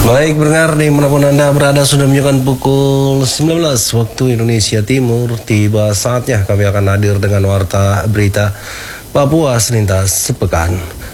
Baik pendengar dimanapun Anda berada, sudah menunjukkan pukul 19 waktu Indonesia Timur. Tiba saatnya kami akan hadir dengan warta berita Papua selintas sepekan.